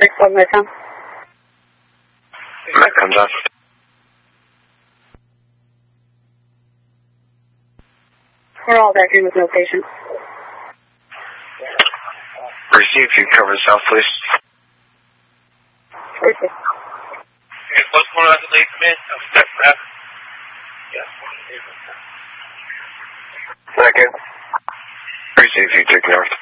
6-1 Midtown. That comes up. We're all back in with no patient. Receive, you cover south, please. Receive. Okay, what's going on the lead command? Step rep. Yeah. Second. Receive, you take north.